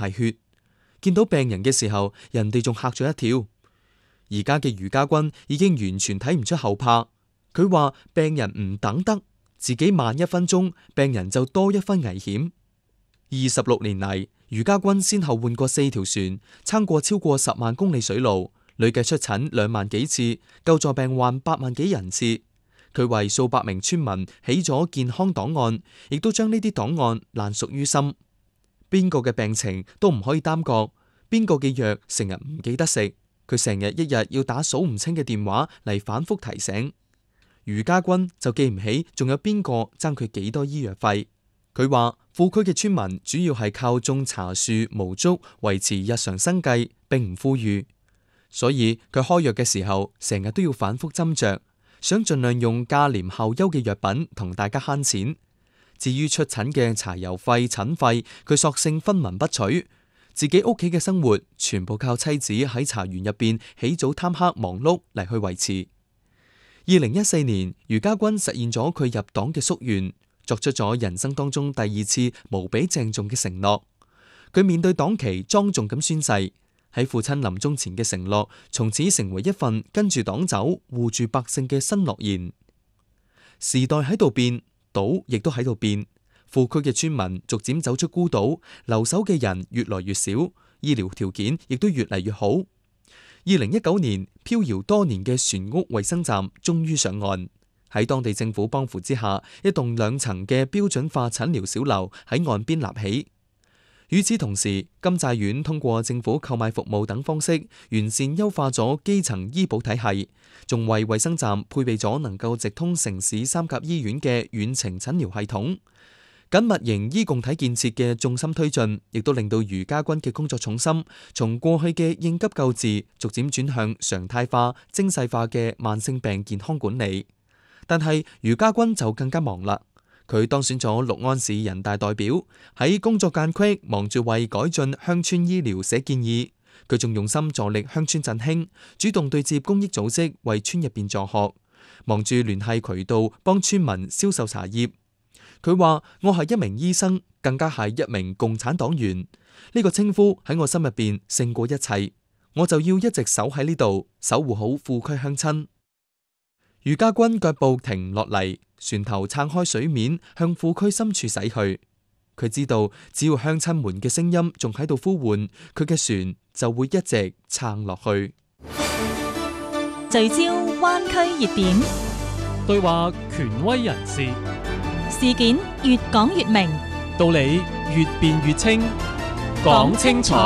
係血。見到病人嘅時候，人哋仲嚇咗一跳。而家嘅余家軍已經完全睇唔出後怕。佢話病人唔等得，自己慢1分鐘，病人就多1分危險。26年嚟，余家軍先後換過4條船，撐過超過10萬公里水路，累計出診2萬幾次，救助病患8萬幾人次。佢為數百名村民起咗健康檔案，亦都將呢啲檔案爛熟於心。邊個嘅病情都唔可以耽擱，邊個嘅藥成日唔記得食，佢成日一日要打數唔清嘅電話嚟反覆提醒。余家軍就記唔起仲有邊個爭佢幾多醫藥費。佢話富區嘅村民主要係靠種茶樹、毛竹維持日常生計，並唔富裕，所以佢開藥嘅時候成日都要反覆斟酌，想盡量用價廉效優嘅藥品同大家慳錢。至於出診嘅柴油費、診費，佢索性分文不取。自己屋企嘅生活全部靠妻子喺茶園入邊起早貪黑忙碌嚟去維持。2014年，余家軍實現咗佢入黨嘅夙願，作出咗人生當中第2次無比鄭重嘅承諾。佢面對黨旗莊重咁宣誓，喺父親臨終前嘅承諾，從此成為一份跟住黨走、護住百姓嘅新諾言。時代喺度變，島亦都喺度變，富區嘅村民逐漸走出孤島，留守嘅人越來越少，醫療條件亦都越嚟越好。2019年，飄搖多年嘅船屋衛生站終於上岸，喺當地政府幫扶之下，一棟2層嘅標準化診療小樓喺岸邊立起。與此同時，金寨縣通過政府購買服務等方式，完善優化咗基層醫保體系，仲為衛生站配備咗能夠直通城市3甲醫院嘅遠程診療系統。緊密型醫共體建設嘅重心推進，亦都令到余家軍嘅工作重心從過去嘅應急救治，逐漸轉向常態化、精細化嘅慢性病健康管理。但係余家軍就更加忙啦。佢當選咗六安市人大代表，喺工作間隙忙住為改進鄉村醫療寫建議。佢仲用心助力鄉村振興，主動對接公益組織為村入邊助學，忙住聯繫渠道幫村民銷售茶葉。佢話：我係一名醫生，更加係一名共產黨員。呢個稱呼喺我心入邊勝過一切，我就要一直守喺呢度，守護好富區鄉親。余家軍腳步停落嚟，船頭撐開水面，向富區深處駛去。佢知道，只要鄉親們嘅聲音仲喺度呼喚，佢嘅船就會一直撐落去。 聚焦灣區熱點， 對話權威人士， 事件越講越明， 道理越辯越清，講清楚。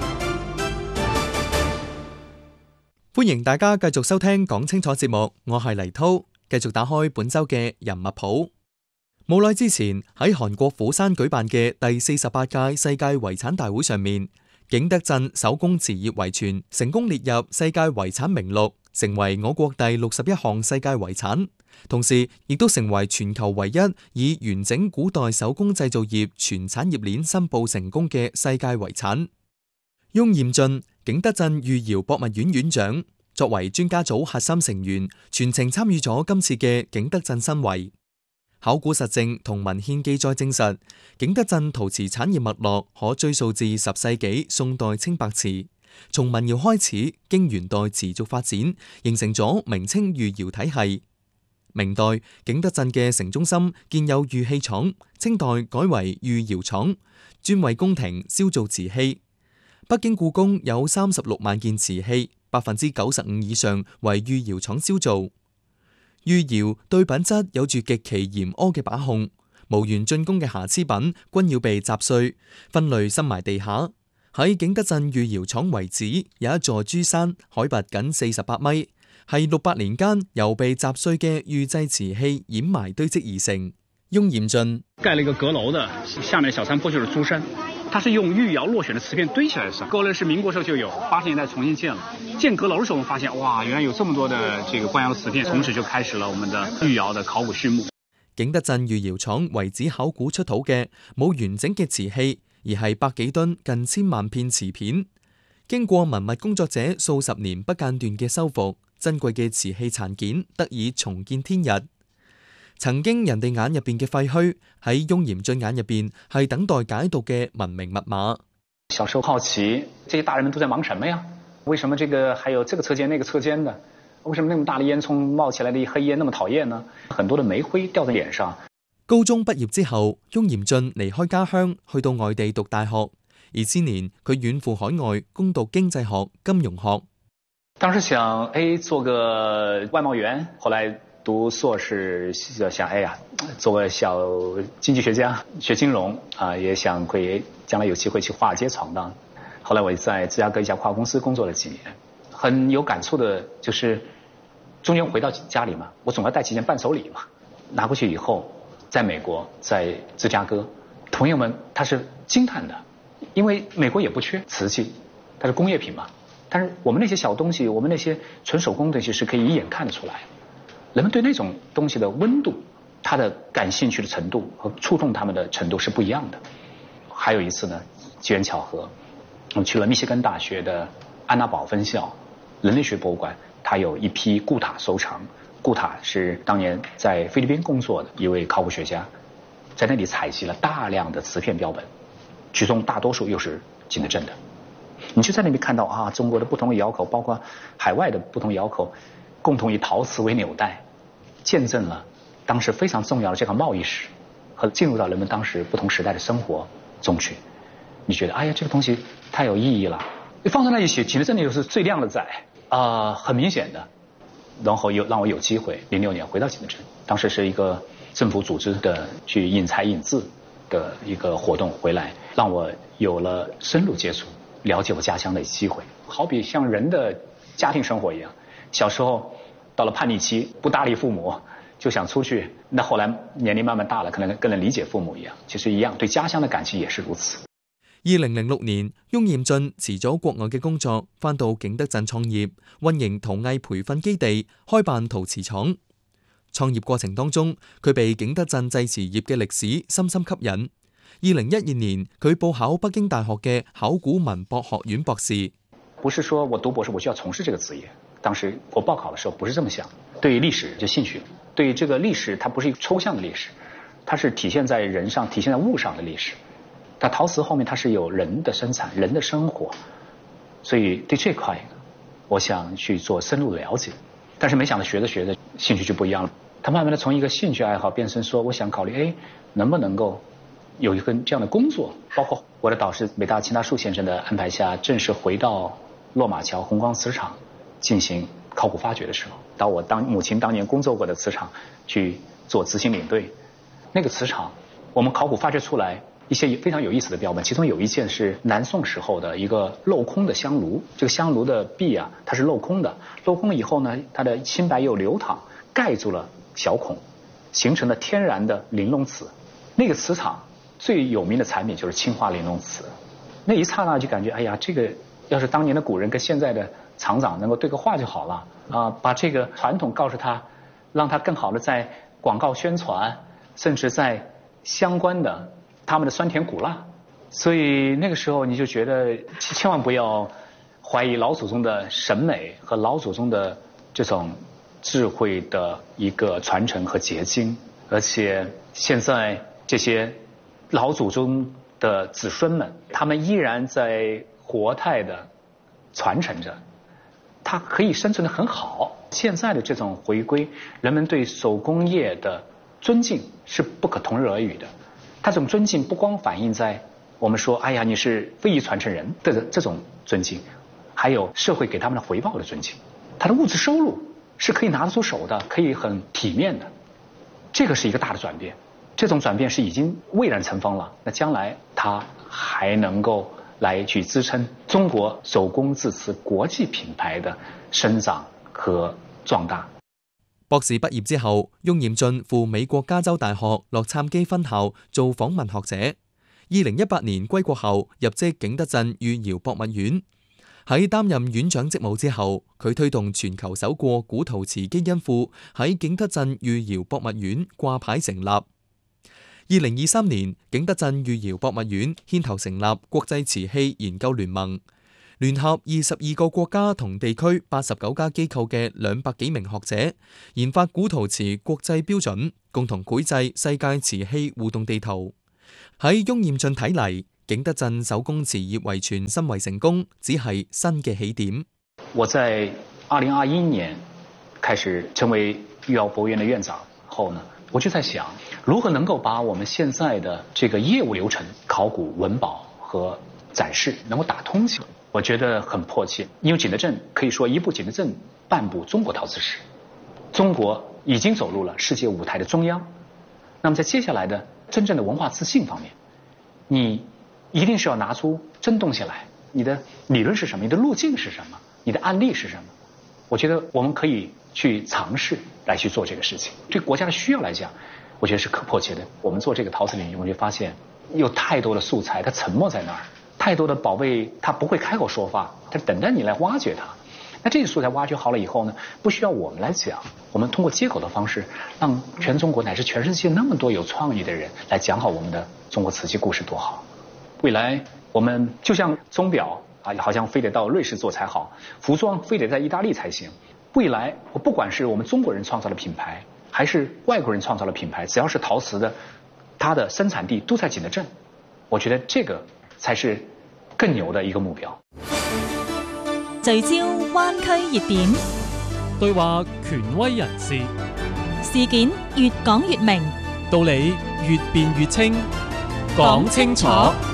歡迎大家繼續收聽講清楚節目，我係黎濤，繼續打開本周嘅人物譜。冇耐之前喺韓國釜山舉辦嘅第48屆世界遺產大會上面，景德鎮手工瓷業遺存成功列入世界遺產名錄，成為我國第61項世界遺產，同時亦都成為全球唯一以完整古代手工製造業全產業鏈申報成功嘅世界遺產。翁彥俊，景德鎮御窯博物院院長，作為專家組核心成員，全程參與咗今次嘅景德鎮申遺。考古實證同文獻記載證實，景德鎮陶瓷產業脈絡可追溯至10世紀宋代青白瓷，從民窯開始，經元代持續發展，形成咗明清御窯體系。明代景德鎮嘅城中心建有御器廠，清代改為御窯廠，專為宮廷燒造瓷器。北京故宮有36萬件瓷器，95%以上為御窯廠燒造。御窯對品質有住極其嚴苛嘅把控，無緣進貢嘅瑕疵品均要被砸碎、分類深埋地下。喺景德鎮御窯廠遺址有一座珠山，海拔僅48米，係600年間由被砸碎嘅御製瓷器掩埋堆積而成。翁彥俊蓋了一個閣樓的，下面小山坡就是珠山，它是用御窯落選的瓷片堆起來的。閣樓是民國時候就有，80年代重新建了。建閣樓的時候，我們發現，哇，原來有這麼多的這個官窯瓷片，從此就開始了我們的御窯的考古序幕。 景德鎮御窯廠遺址考古出土嘅冇完整嘅瓷器，而係百幾噸近1000萬片瓷片。經過文物工作者數十年不間斷嘅修復，珍貴嘅瓷器殘件得以重見天日。曾經人哋眼入邊嘅廢墟，喺翁彥俊眼入邊係等待解讀嘅文明密碼。 小时候好奇，这些大人们都在忙什么呀？为什么这个还有这个车间那个车间的？为什么那么大的烟囱冒起來的黑煙那麼討厭呢？很多的煤灰掉在臉上。 高中畢業之後，翁嚴俊離開家鄉，去到外地讀大學。而之年佢遠赴海外攻讀經濟學、金融學。 當時想做個外貿員，後來讀碩士想做個小經濟學家，學金融也想會將來有機會去華爾街闖蕩。後來我在芝加哥一家跨國公司工作了幾年，很有感觸的就是中間回到家裡嘛，我總要帶幾件伴手禮嘛，拿過去以後，在美國在芝加哥，朋友們他是驚嘆的。因為美國也不缺瓷器，它是工業品嘛。但是我們那些小東西，我們那些純手工東西是可以一眼看得出來。人們對那種東西的溫度，它的感興趣的程度和觸動他們的程度是不一樣的。還有一次呢，機緣巧合，我們去了密歇根大學的安娜堡分校人類學博物館，它有一批固塔收藏。固塔是當年在菲律賓工作的一位考古學家，在那裡採集了大量的瓷片標本。其中大多數又是景德鎮的，你就在那邊看到中國的不同的窯口，包括海外的不同窯口，共同以陶瓷為紐帶，見證了當時非常重要的這個貿易史和進入到人們當時不同時代的生活中去。你覺得這個東西太有意義了，放在那一起，景德鎮又是最靚的仔很明顯的。然後又讓我有機會06年回到景德鎮，當時是一個政府組織的去引才引智的一個活動回來，讓我有了深入接觸了解我家鄉的機會。好比像人的家庭生活一樣，小時候到了叛逆期，不搭理父母，就想出去，那後來年齡慢慢大了，可能更能理解父母一樣，其實一樣，對家鄉的感情也是如此。 2006年，翁嚴俊辭咗國外嘅工作，返到景德鎮創業，運營陶藝培訓基地，開辦陶瓷廠。創業過程當中，佢被景德鎮製瓷業嘅歷史深深吸引。2012年，佢報考北京大學嘅考古文博學院博士。 不是說我讀博士我就要從事這個職業，當時我報考的時候不是這麼想。對於歷史就興趣，對於這個歷史它不是一個抽象的歷史，它是體現在人上、體現在物上的歷史。它陶瓷後面它是有人的生產、人的生活，所以對這塊我想去做深入的了解。但是沒想到學着學着興趣就不一樣了，它慢慢的從一個興趣愛好變成說我想考慮能不能夠有一份這樣的工作。包括我的導師北大秦大樹先生的安排下，正式回到落馬橋紅光瓷廠進行考古發掘的時候，到我母親當年工作過的瓷廠去做執行領隊。那個瓷廠我們考古發掘出來一些非常有意思的標本，其中有一件是南宋時候的一個鏤空的香爐，這個香爐的壁它是鏤空的，鏤空了以後呢，它的清白釉流淌蓋住了小孔，形成了天然的玲瓏瓷。那個瓷廠最有名的產品就是青花玲瓏瓷。那一剎那就感覺這個要是當年的古人跟現在的廠長能夠對個話就好了把這個傳統告訴他，讓他更好的在廣告宣傳，甚至在相關的他們的酸甜苦辣。所以那個時候你就覺得千萬不要懷疑老祖宗的審美和老祖宗的這種智慧的一個傳承和結晶。而且現在這些老祖宗的子孫們，他們依然在活態的傳承着，它可以生存得很好。現在的這種回歸，人們對手工業的尊敬是不可同日而語的。他這種尊敬不光反映在我們說你是非遺傳承人的這種尊敬，還有社會給他們的回報的尊敬。他的物質收入是可以拿得出手的，可以很體面的，這個是一個大的轉變。這種轉變是已經蔚然成風了，那將來他還能夠來去支撐中國手工製瓷國際品牌的生長和壯大。 博士畢業之後，翁嚴俊赴美國加州大學洛杉磯分校做訪問學者。2018年歸國後，入職景德鎮御窯博物院。喺擔任院長職務之後，佢推動全球首個古陶瓷基因庫喺景德鎮御窯博物院掛牌成立。2023年，景德鎮御窯博物院牽頭成立國際瓷器研究聯盟。聯合22個國家同地區89家機構嘅200幾名學者，研發古陶瓷國際標準，共同繪製世界瓷器互動地圖。喺翁嚴俊睇嚟， 景德鎮手工瓷業遺傳申遺成功，只係新嘅起點。 我在2021年開始成為御窯博物院的院長後呢，我就在想，如何能夠把我們現在的這個業務流程、考古、文保和展示能夠打通起來。我覺得很迫切，因為景德鎮可以說一部景德鎮，半部中國陶瓷史。中國已經走入了世界舞台的中央，那麼在接下來的真正的文化自信方面，你一定是要拿出真東西來。你的理論是什麼？你的路徑是什麼？你的案例是什麼？我覺得我們可以去嘗試來去做這個事情。對國家的需要來講，我覺得是可迫切的。我們做這個陶瓷領域，我就發現有太多的素材，它沉沒在那兒，太多的寶貝，它不會開口說話，它等待你來挖掘它。那這些素材挖掘好了以後呢，不需要我們來講，我們通過接口的方式，讓全中國乃至全世界那麼多有創意的人來講好我們的中國瓷器故事，多好。未來我們就像鐘錶啊，好像非得到瑞士做才好，服裝非得在意大利才行。未來我不管是我們中國人創造的品牌，還是外國人創造的品牌，只要是陶瓷的，它的生產地都在景德鎮，我覺得這個才是更牛的一個目標。 聚焦灣區熱點， 對話權威人士， 事件越講越明， 道理越辯越清，講清楚。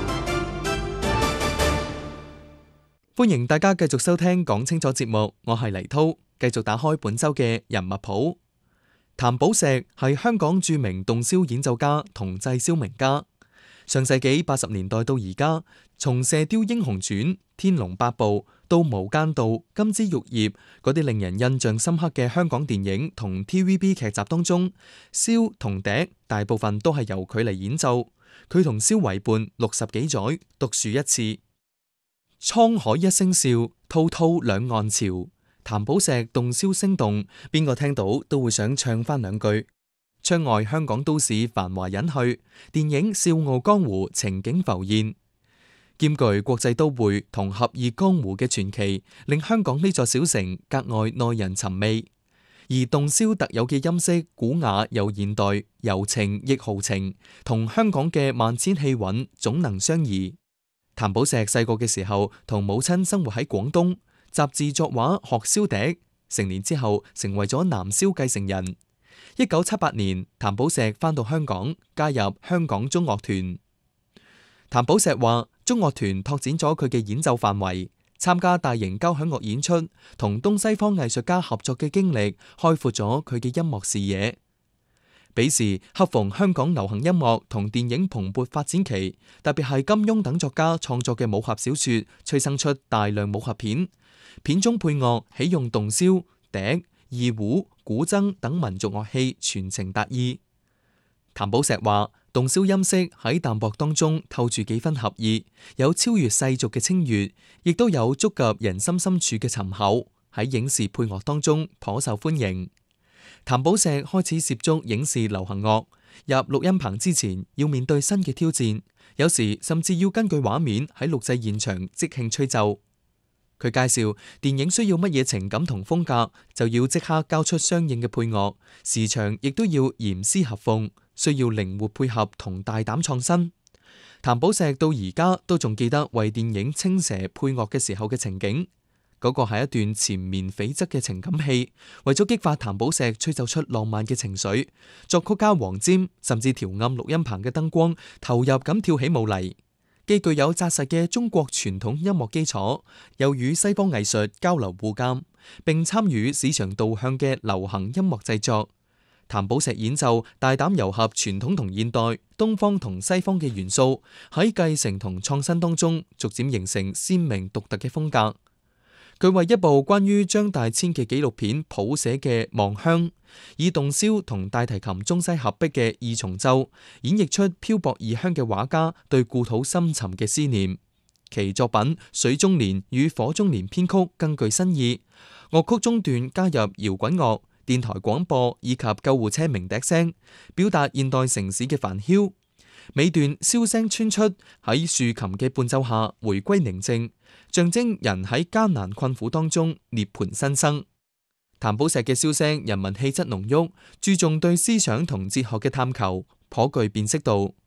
歡迎大家繼續收聽講清楚節目，我係黎濤，繼續打開本周嘅人物譜。譚寶碩係香港著名洞簫演奏家同製簫名家。上世紀80年代到而家，從《射雕英雄傳》、《天龍八部》到《無間道》、《金枝玉葉》嗰啲令人印象深刻嘅香港電影同 TVB 劇集當中，簫同笛大部分都係由佢嚟演奏。佢同簫為伴60幾載，獨樹一幟。滄海一聲笑，滔滔兩岸潮。譚寶碩洞簫聲動，邊個聽到都會想唱翻兩句。窗外香港都市繁華隱去，電影《笑傲江湖》情景浮現，兼具國際都會同俠義江湖嘅傳奇，令香港呢座小城格外耐人尋味。而洞簫特有嘅音色古雅又現代，柔情亦豪情，同香港嘅萬千氣韻總能相宜。譚寶碩細個嘅時候，同母親生活喺廣東，習字作畫學簫笛，成年之後成為咗男簫繼承人。1978年，譚寶碩返到香港，加入香港中樂團。譚寶碩話，中樂團拓展咗佢嘅演奏範圍，參加大型交響樂演出，同東西方藝術家合作嘅經歷，開闊咗佢嘅音樂視野。彼時恰逢香港流行音樂同電影蓬勃發展期，特別係金庸等作家創作嘅武俠小說，催生出大量武俠片，片中配樂喜用洞簫、笛、二胡、古箏等民族樂器，傳情達意。譚寶碩話，洞簫音色喺淡薄當中透住幾分合意，有超越世俗嘅清越，亦都有觸及人心深處嘅沉厚，喺影視配樂當中頗受歡迎。譚寶碩開始涉足影視流行樂，入錄音棚之前要面對新嘅挑戰，有時甚至要根據畫面喺錄製現場即興吹奏。佢介紹電影需要乜嘢情感同風格，就要即刻交出相應嘅配樂，時長亦都要嚴絲合縫，需要靈活配合同大膽創新。譚寶碩到而家都仲記得為電影《青蛇》配樂嘅時候嘅情景。嗰個係一段纏綿悱惻嘅情感戲，為咗激發譚寶碩吹奏出浪漫嘅情緒，作曲家黃霑甚至調暗錄音棚嘅燈光，投入咁跳起舞嚟。既具有紮實嘅中國傳統音樂基礎，又與西方藝術交流互鑑，並參與市場導向嘅流行音樂製作。譚寶碩演奏大膽糅合傳統同現代、東方同西方嘅元素，喺繼承同創新當中，逐漸形成鮮明獨特嘅風格。佢為一部關於張大千嘅紀錄片譜寫嘅《望鄉》，以洞簫同大提琴中西合璧嘅二重奏，演繹出漂泊異鄉嘅畫家對故土深沉嘅思念。其作品《水中蓮》與《火中蓮》編曲更具新意，樂曲中段加入搖滾樂、電台廣播以及救護車鳴笛聲，表達現代城市嘅煩囂。尾段簫聲穿出，喺豎琴嘅伴奏下回歸寧靜，象徵人喺艱難困苦當中涅槃新生。譚寶碩嘅簫聲人文氣質濃郁，注重對思想同哲學嘅探求，頗具辨識度。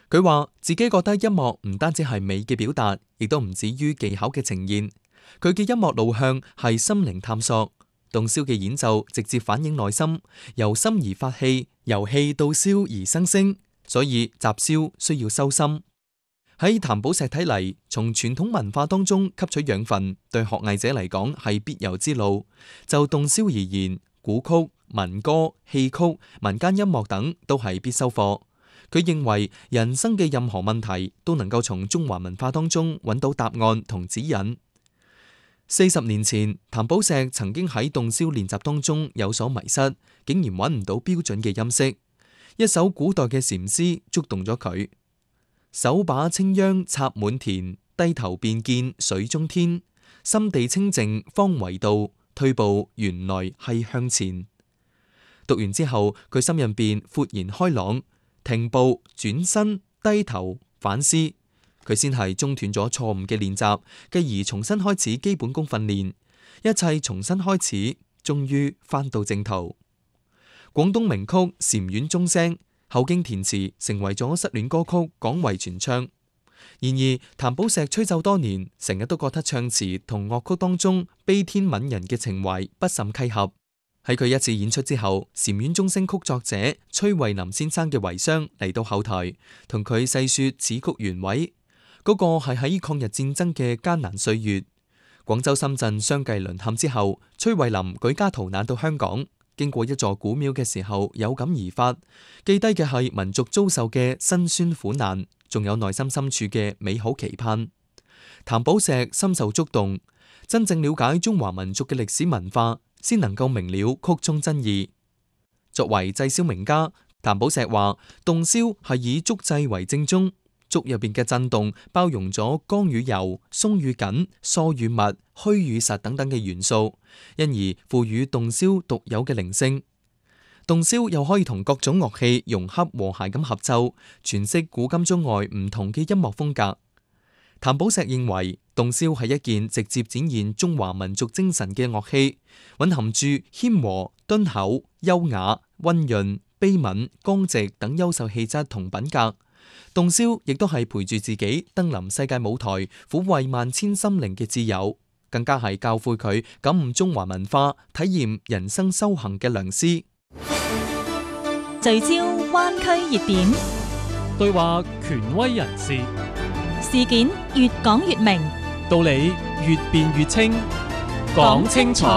佢話自己覺得音樂唔單止係美嘅表達，亦都唔止於技巧嘅呈現。佢嘅音樂路向係心靈探索，洞簫嘅演奏直接反映內心，由心而發氣，由氣到簫而生聲，所以習簫需要修心。喺譚寶碩睇嚟，從傳統文化當中吸取養分，對學藝者嚟講係必由之路。就洞簫而言，古曲、民歌、戲曲、民間音樂等都係必修課。佢認為人生嘅任何問題都能夠從中華文化當中揾到答案同指引。40年前，譚寶碩曾經喺洞簫練習當中有所迷失，竟然揾唔到標準嘅音色。一首古代嘅禪詩觸動咗佢：手把青秧插滿田，低頭便見水中天。心地清淨方為道，退步原來係向前。讀完之後，佢心入邊豁然開朗，停步轉身低頭反思，佢先係中斷咗錯誤嘅練習，繼而重新開始基本功訓練，一切重新開始，終於返到正途。廣東名曲《禪院鐘聲》後經填詞，成為咗失戀歌曲，廣為傳唱。然而譚寶碩吹奏多年，成日都覺得唱詞同樂曲當中悲天憫人嘅情懷不甚契合。喺佢一次演出之後，禪院鐘聲曲作者崔慧林先生嘅遺孀嚟到後台，同佢細說此曲原委。嗰個係喺抗日戰爭嘅艱難歲月，廣州、深圳相繼淪陷之後，崔慧林舉家逃難到香港，經過一座古廟嘅時候，有感而發，記低嘅係民族遭受嘅辛酸苦難，仲有內心深處嘅美好期盼。譚寶碩深受觸動，真正了解中華民族嘅歷史文化，先能夠明了曲中真意。作為製簫名家，譚寶碩話洞簫係以竹製為正宗，竹入邊嘅震動包容咗剛與柔、鬆與緊、疏與密、虛與實等等嘅元素，因而賦予洞簫獨有嘅靈性。洞簫又可以同各種樂器融洽和諧咁合奏，詮釋古今中外唔同嘅音樂風格。譚寶碩認為洞簫係一件直接展現中華民族精神嘅樂器，蘊含住謙和、敦厚、優雅、溫潤、悲憫、剛直等優秀氣質同品格。洞簫亦都係陪住自己登臨世界舞台、撫慰萬千心靈嘅摯友，更加係教誨佢感悟中華文化、體驗人生修行嘅良師。 聚焦灣區熱點， 對話權威人士， 事件越講越明， 道理越辯越清，講清楚。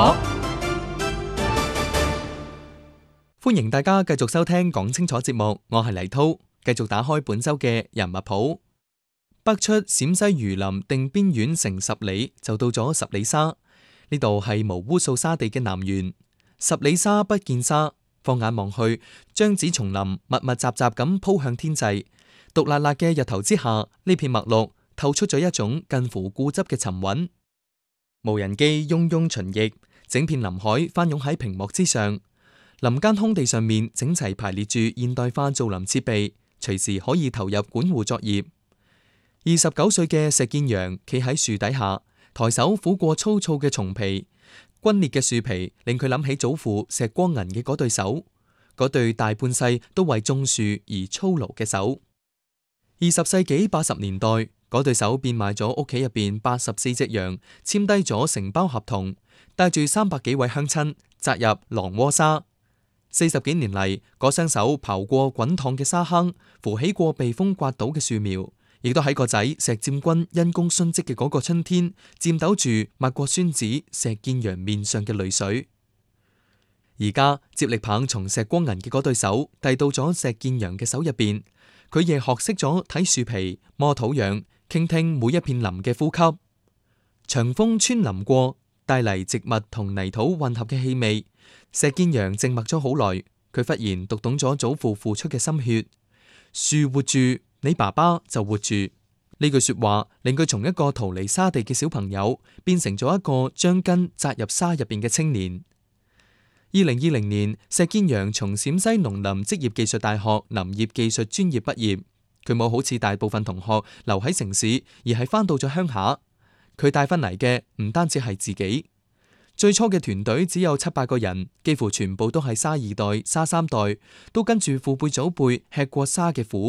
歡迎大家繼續收聽講清楚節目，我係黎濤，繼續打開本周嘅人物譜。北出陝西榆林定邊縣城十里，就到咗十里沙。呢度係無污掃沙地嘅南緣。十里沙不見沙，放眼望去，張子叢林密密雜雜咁鋪向天際。毒辣辣嘅日頭之下，呢片墨綠透出咗一種近乎固執嘅沉穩。無人機嗡嗡巡弋，整片臨海翻湧喺屏幕之上。林間空地上面整齊排列住現代化造林設備，隨時可以投入管護作業。29歲嘅石建陽企喺樹底下，抬手撫過粗糙嘅松皮，皸裂嘅樹皮令佢諗起祖父石光銀嘅嗰對手，嗰對大半世都為種樹而操勞嘅手。20世紀80年代，嗰對手變賣咗屋企入邊84隻羊，簽低咗承包合同，帶住300幾位鄉親扎入狼窩沙。40幾年嚟，嗰雙手刨過滾燙嘅沙坑，扶起過被風刮倒嘅樹苗，亦都喺個仔石占軍因公殉職嘅嗰個春天，顫抖住抹過孫子石建陽面上嘅淚水。而家接力棒從石光銀嘅嗰對手遞到咗石建陽嘅手入邊，佢亦學識咗睇樹皮、摸土壤、傾聽每一片林嘅呼吸。長風穿林過，帶嚟植物同泥土混合嘅氣味。石建陽靜默咗好耐，佢忽然讀懂咗祖父付出嘅心血。樹活住，你爸爸就活住。呢句說話令佢從一個逃離沙地嘅小朋友，變成咗一個將根扎入沙入邊嘅青年。2020年，石建陽從陝西農林職業技術大學林業技術專業畢業。佢冇好似大部分同學留喺城市，而係翻到咗鄉下。佢帶翻嚟嘅唔單止係自己。最初嘅團隊只有7-8個人，幾乎全部都係沙二代、沙三代，都跟住父輩祖輩吃過沙嘅苦，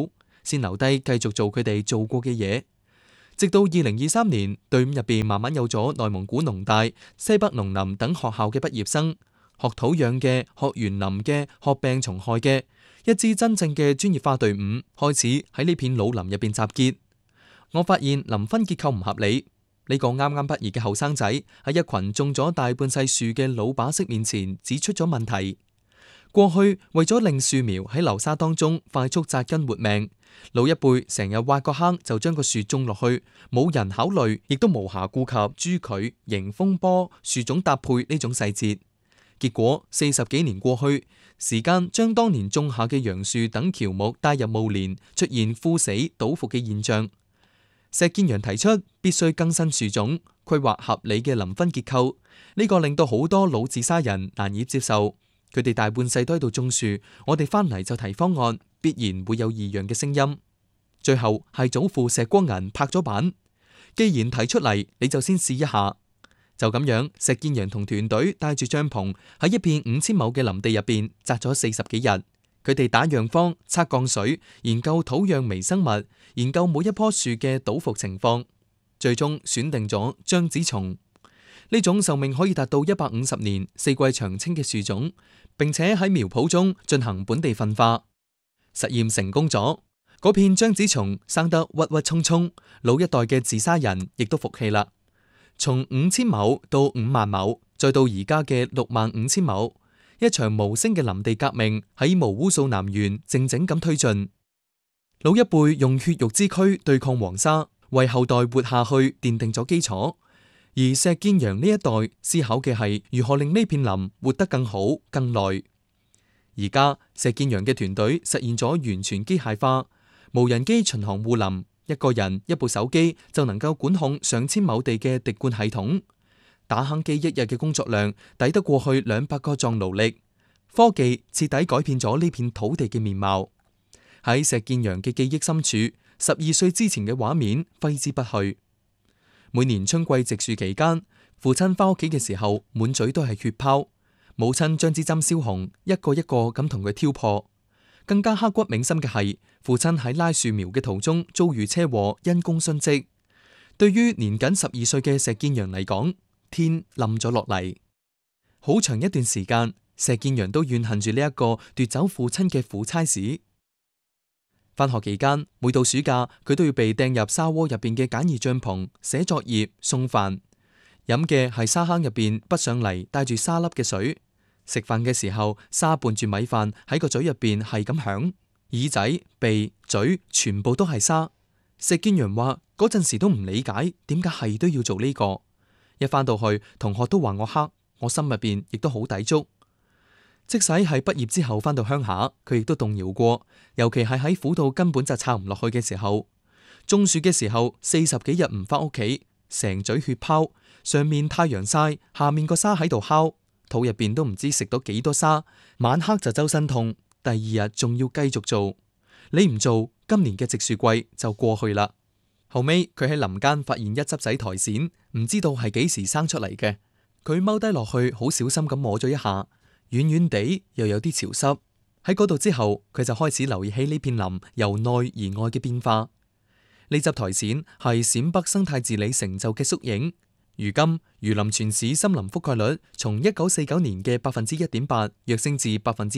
先留低繼續做佢哋做過嘅嘢。直到2023年，隊伍入邊慢慢有咗內蒙古農大、西北農林等學校嘅畢業生，學土養嘅、學園林嘅、學病蟲害嘅，一支真正嘅專業化隊伍開始喺呢片老林入邊集結。我發現林分結構唔合理，呢個啱啱畢業嘅後生仔喺一群種咗大半世樹嘅老把式面前指出咗問題。過去為咗令樹苗喺流沙當中快速扎根活命，老一輩成日挖個坑就將個樹種落去，冇人考慮，亦都無暇顧及株距、迎風波、樹種搭配呢種細節。結果40幾年過去，時間將當年種下嘅楊樹等喬木帶入暮年，出現枯死倒伏嘅現象。石建陽提出必須更新樹種，規劃合理嘅林分結構，呢個令到好多老自沙人難以接受。佢哋大半世都喺度種樹，我哋翻嚟就提方案，必然會有異樣嘅聲音。最後係祖父石光銀拍咗板，既然提出嚟，你就先試一下。就咁樣，石建陽同團隊帶住帳篷喺一片5000畝嘅林地入邊紮咗40幾日。佢哋打樣方、測降水、研究土壤微生物、研究每一棵樹嘅倒伏情況，最終選定咗張子松呢種壽命可以達到150年、四季長青嘅樹種，並且喺苗圃中進行本地分化。實驗成功咗，嗰片張子松生得鬱鬱蔥蔥，老一代嘅自沙人亦都服氣啦。從5000畝到5萬畝，再到而家嘅65000畝，一場無聲嘅林地革命喺毛烏素南緣靜靜咁推進。老一輩用血肉之軀對抗黃沙，為後代活下去奠定咗基礎。而石建陽呢一代思考嘅係如何令呢片林活得更好、更耐。而家石建陽嘅團隊實現咗完全機械化，無人機巡航護林，一個人一部手機就能夠管控上千畝地嘅滴灌系統。打坑機一日嘅工作量抵得過去200個壯勞力。科技徹底改變咗呢片土地嘅面貌。喺石建陽嘅記憶深處，12歲之前嘅畫面揮之不去。每年春季植樹期間，父親翻屋企嘅時候，滿嘴都係血泡。母親將支針燒紅，一個一個咁同佢挑破。更加刻骨銘心嘅係，父親喺拉樹苗嘅途中遭遇車禍，因公殉職。對於年僅12歲嘅石建陽嚟講，天冧咗落嚟。好長一段時間，石建陽都怨恨住呢一個奪走父親嘅苦差事。返學期間，每到暑假，佢都要被掟入沙窩入邊嘅簡易帳篷，寫作業、送飯，飲嘅係沙坑入邊不上嚟帶住沙粒嘅水。食飯嘅時候，沙伴住米飯喺個嘴入邊係咁響，耳仔、鼻、嘴全部都係沙。石建陽話嗰陣時都唔理解點解係都要做呢個。一返到去，同學都話我黑，我心入邊亦都好抵觸。即使係畢業之後返到鄉下，佢亦都動搖過，尤其係喺苦到根本就撐唔落去嘅時候。種樹嘅時候，40幾日唔返屋企，成嘴血泡，上面太陽曬，下面個沙喺度烤，肚入邊都唔知食到幾多沙，晚黑就周身痛，第2日仲要繼續做。你唔做，今年嘅植樹季就過去啦。後尾佢喺林間發現一執仔苔蘚，唔知道係幾時生出嚟嘅。佢踎低落去，好小心咁摸咗一下，軟軟地又有啲潮濕。喺嗰度之後，佢就開始留意起呢片林由內而外嘅變化。呢執苔蘚係陝北生態治理成就嘅縮影。如今，榆林全市森林覆蓋率從1949年嘅1.8%躍升至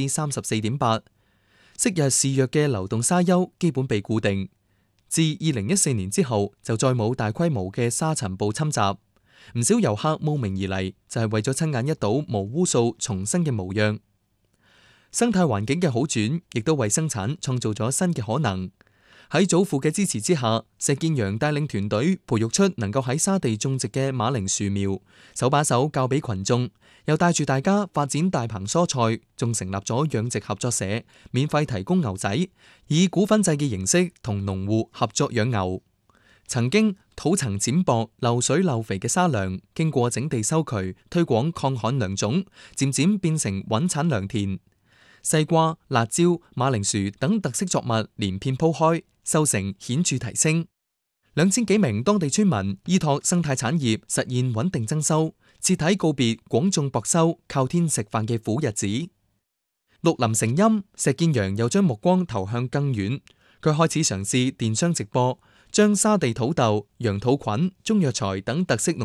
34.8%。昔日示弱嘅流動沙丘基本被固定。自2014年之後，就再冇大規模嘅沙塵暴侵襲。唔少遊客慕名而嚟，就係為咗親眼一睹毛烏素重新嘅模樣。生態環境嘅好轉，亦都為生產創造咗新嘅可能。喺祖父嘅支持之下，石建陽帶領團隊培育出能夠喺沙地種植嘅馬鈴樹苗，手把手教俾群眾，又帶住大家發展大棚蔬菜，仲成立咗養殖合作社，免費提供牛仔，以股份制嘅形式同農戶合作養牛。曾經土層淺薄、漏水漏肥嘅沙糧，經過整地修渠、推廣抗旱良種，漸漸變成穩產良田。西瓜、辣椒、馬鈴薯等特色作物連片鋪開，收成顯著提升。2000幾名當地村民依託生態產業實現穩定增收，徹底告別廣種薄收、靠天食飯嘅苦日子。綠林成蔭，石建陽又將目光投向更遠。 佢開始嘗試電商直播，將沙地土豆、羊肚菌、中藥材等特色農